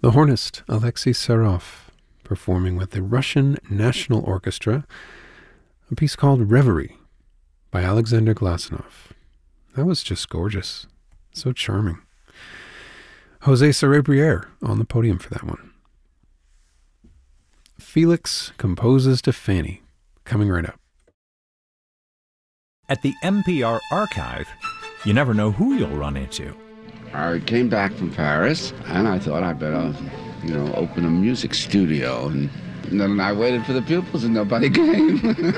The hornist Alexei Sarov performing with the Russian National Orchestra a piece called Reverie by Alexander Glasunov. That was just gorgeous. So charming. Jose Cerebriere on the podium for that one. Felix composes to Fanny, coming right up. At the NPR Archive, you never know who you'll run into. I came back from Paris, and I thought I'd better, open a music studio. And then I waited for the pupils, and nobody came.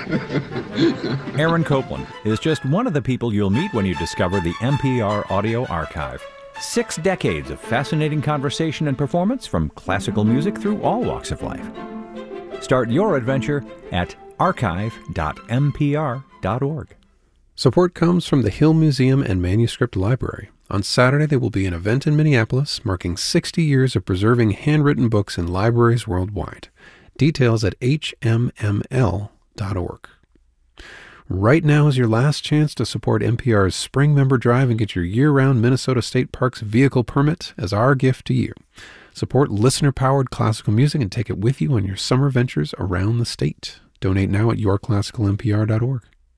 Aaron Copland is just one of the people you'll meet when you discover the NPR Audio Archive. 6 decades of fascinating conversation and performance from classical music through all walks of life. Start your adventure at archive.npr.org. Support comes from the Hill Museum and Manuscript Library. On Saturday, there will be an event in Minneapolis marking 60 years of preserving handwritten books in libraries worldwide. Details at hmml.org. Right now is your last chance to support NPR's Spring Member Drive and get your year-round Minnesota State Parks vehicle permit as our gift to you. Support listener-powered classical music and take it with you on your summer ventures around the state. Donate now at yourclassicalnpr.org.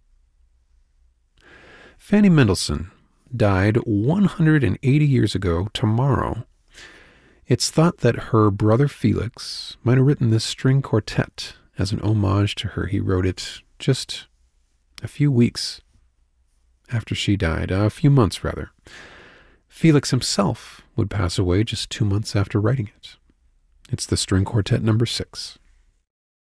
Fanny Mendelssohn died 180 years ago tomorrow. It's thought that her brother Felix might have written this string quartet as an homage to her. He wrote it just a few weeks after she died, a few months rather. Felix himself would pass away just 2 months after writing it. It's the string quartet number 6.